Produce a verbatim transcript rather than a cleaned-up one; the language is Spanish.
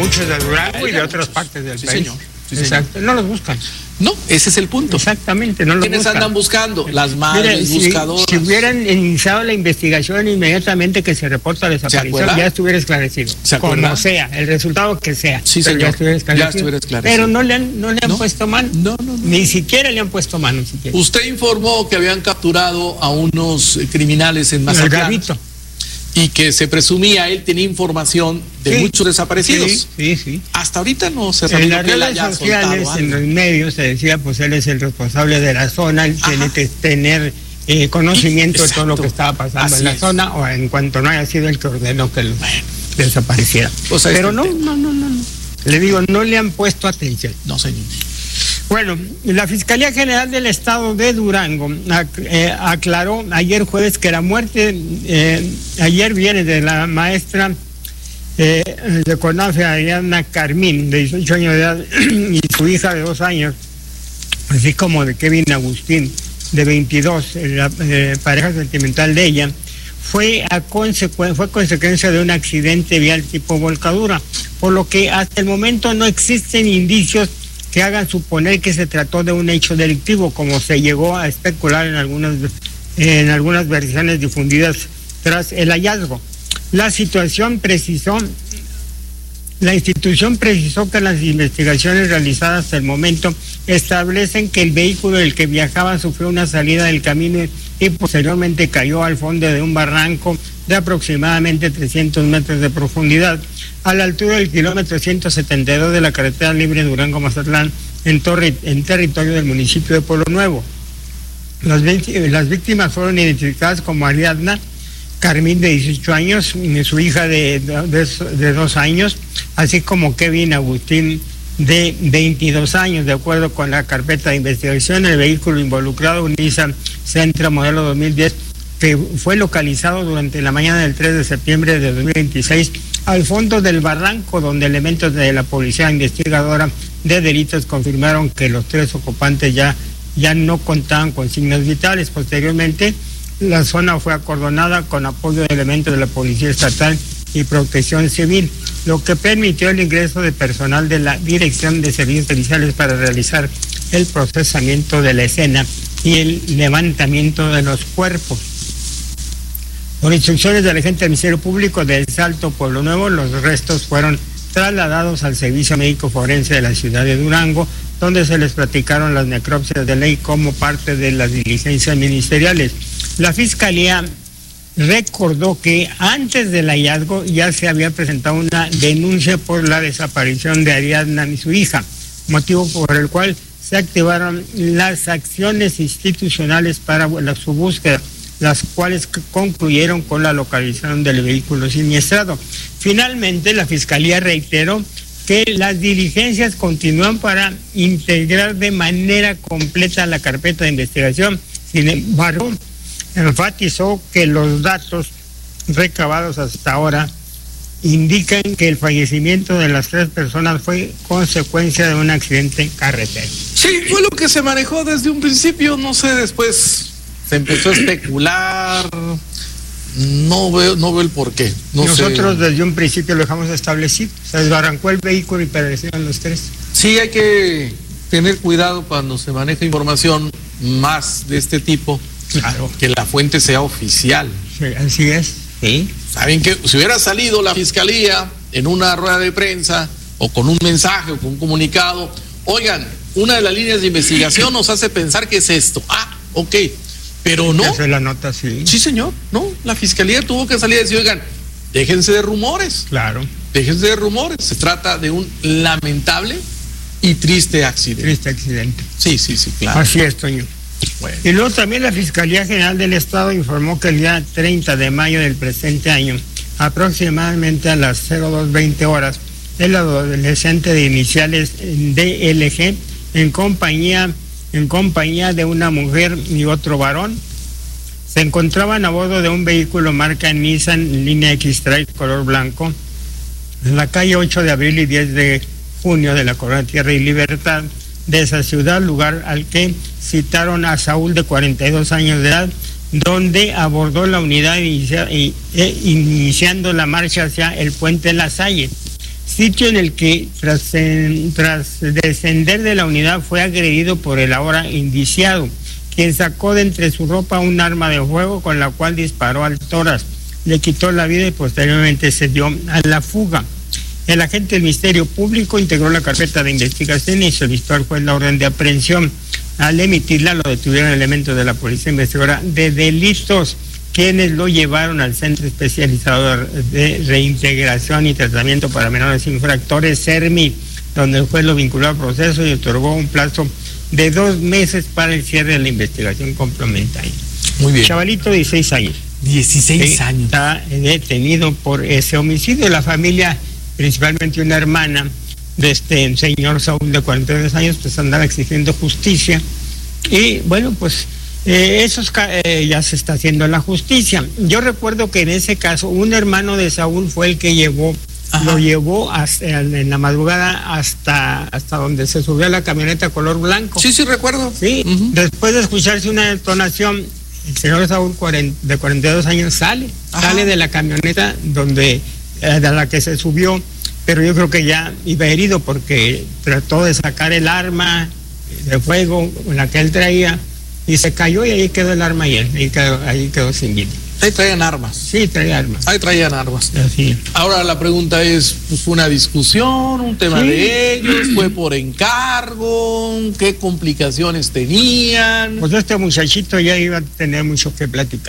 muchos de Durango y de otras partes del sí, país. Señor. Sí, Exacto. señor. No los buscan. No, ese es el punto. Exactamente, no los ¿Quiénes buscan. andan buscando? Las madres Mire, buscadoras. Si, si hubieran iniciado la investigación inmediatamente que se reporta la desaparición, ya estuviera esclarecido. Como sea, el resultado que sea. Sí, señor. Ya estuviera esclarecido. Ya estuviera esclarecido. Pero no le han, no le han ¿No? puesto mano. No, no, no. Ni siquiera le han puesto mano. Siquiera. Usted informó que habían capturado a unos criminales en Mazatlán. El Gavito. Y que se presumía, él tenía información de Sí, muchos desaparecidos. Sí, sí, sí. Hasta ahorita no se ha En sabido las que él redes haya sociales, soltado en algo. los medios, se decía, pues él es el responsable de la zona, él Ajá. tiene que tener eh, conocimiento Y- de todo lo que exacto. estaba pasando Así en la es. zona, o en cuanto no haya sido el que ordenó que lo desapareciera. Pues ahí Pero está no, el tema. no, no, no, no. Le digo, no le han puesto atención. No, señor. Bueno, la Fiscalía General del Estado de Durango ac- eh, aclaró ayer jueves que la muerte, eh, ayer viene de la maestra eh, de CONAFE, Ariadna Carmín, de dieciocho años de edad, y su hija de dos años, así como de Kevin Agustín, de veintidós, la eh, pareja sentimental de ella, fue, a consecu- fue consecuencia de un accidente vial tipo volcadura, por lo que hasta el momento no existen indicios que hagan suponer que se trató de un hecho delictivo, como se llegó a especular en algunas, en algunas versiones difundidas tras el hallazgo. La situación precisó, la institución precisó que las investigaciones realizadas hasta el momento establecen que el vehículo del que viajaba sufrió una salida del camino y posteriormente cayó al fondo de un barranco de aproximadamente trescientos metros de profundidad, a la altura del kilómetro ciento setenta y dos de la carretera libre Durango-Mazatlán, en, torre, en territorio del municipio de Pueblo Nuevo. Las, las víctimas fueron identificadas como Ariadna Carmín, de dieciocho años, y su hija de, de, de dos años, así como Kevin Agustín, de veintidós años. De acuerdo con la carpeta de investigación, el vehículo involucrado, un Nissan Sentra modelo dos mil diez, que fue localizado durante la mañana del tres de septiembre de dos mil veintiséis al fondo del barranco, donde elementos de la Policía Investigadora de Delitos confirmaron que los tres ocupantes ya, ya no contaban con signos vitales. Posteriormente, la zona fue acordonada con apoyo de elementos de la Policía Estatal y Protección Civil, lo que permitió el ingreso de personal de la Dirección de Servicios Periciales para realizar el procesamiento de la escena y el levantamiento de los cuerpos. Por instrucciones del agente del Ministerio Público del Salto, Pueblo Nuevo, los restos fueron trasladados al Servicio Médico Forense de la ciudad de Durango, donde se les practicaron las necropsias de ley como parte de las diligencias ministeriales. La Fiscalía recordó que antes del hallazgo ya se había presentado una denuncia por la desaparición de Ariadna y su hija, motivo por el cual se activaron las acciones institucionales para la, su búsqueda, las cuales concluyeron con la localización del vehículo siniestrado. Finalmente, la Fiscalía reiteró que las diligencias continúan para integrar de manera completa la carpeta de investigación. Sin embargo, enfatizó que los datos recabados hasta ahora indican que el fallecimiento de las tres personas fue consecuencia de un accidente carretero. Sí, fue lo que se manejó desde un principio, no sé, después se empezó a especular, no veo, no veo el porqué. No Nosotros sé. desde un principio lo dejamos establecido, se desbarrancó el vehículo y perecieron los tres. Sí, hay que tener cuidado cuando se maneja información más de este tipo, Claro. que la fuente sea oficial. Sí, así es. Sí. Saben que si hubiera salido la Fiscalía en una rueda de prensa o con un mensaje o con un comunicado, oigan, una de las líneas de investigación nos hace pensar que es esto. Ah, ok, pero no. Hace la nota, sí. Sí, señor, no, la Fiscalía tuvo que salir y decir, oigan, déjense de rumores, Claro. déjense de rumores, se trata de un lamentable y triste accidente. Triste accidente. Sí, sí, sí, claro. Así es, Toño. Bueno. Y luego también la Fiscalía General del Estado informó que el día treinta de mayo del presente año, aproximadamente a las cero dos veinte horas, el adolescente de iniciales D L G, en compañía, en compañía de una mujer y otro varón, se encontraban a bordo de un vehículo marca Nissan línea X-Trail color blanco, en la calle ocho de abril y diez de junio de la Colonia Tierra y Libertad de esa ciudad, lugar al que citaron a Saúl, de cuarenta y dos años de edad, donde abordó la unidad inicia, e, iniciando la marcha hacia el puente La Salle. sitio en el que tras, eh, tras descender de la unidad fue agredido por el ahora indiciado, quien sacó de entre su ropa un arma de fuego con la cual disparó al tórax, le quitó la vida y posteriormente se dio a la fuga. El agente del Ministerio Público integró la carpeta de investigación y solicitó al juez la orden de aprehensión. Al emitirla lo detuvieron elementos de la Policía Investigadora de Delitos, quienes lo llevaron al Centro Especializado de Reintegración y Tratamiento para Menores Infractores, CERMI, donde el juez lo vinculó al proceso y otorgó un plazo de dos meses para el cierre de la investigación complementaria. Muy bien. Chavalito de dieciséis años. dieciséis Sí, años. está detenido por ese homicidio. La familia, principalmente una hermana de este señor Saúl de cuarenta y dos años, pues andaba exigiendo justicia. Y bueno, pues eh, eso es, eh, ya se está haciendo la justicia. Yo recuerdo que en ese caso un hermano de Saúl fue el que llevó, Ajá. lo llevó hasta, en la madrugada hasta, hasta donde se subió a la camioneta color blanco. Sí, sí, recuerdo. Sí, uh-huh. Después de escucharse una detonación, el señor Saúl de cuarenta y dos años sale, Ajá. sale de la camioneta donde, eh, de la que se subió, pero yo creo que ya iba herido porque trató de sacar el arma de fuego con la que él traía y se cayó y ahí quedó el arma y él, ahí quedó, ahí quedó sin vida. Ahí traían armas. Sí, traía armas. Ahí traían armas. Así. Ahora la pregunta es, pues, ¿fue una discusión, un tema sí. de ellos? ¿Fue por encargo? ¿Qué complicaciones tenían? Pues este muchachito ya iba a tener mucho que platicar.